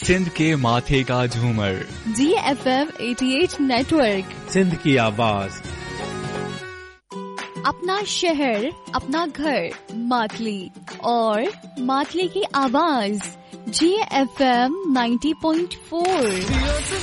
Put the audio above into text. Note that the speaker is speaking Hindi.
सिंध के माथे का झूमर, GFM 88 नेटवर्क, सिंध की आवाज। अपना शहर, अपना घर, मातली और मातली की आवाज, GFM 90.4।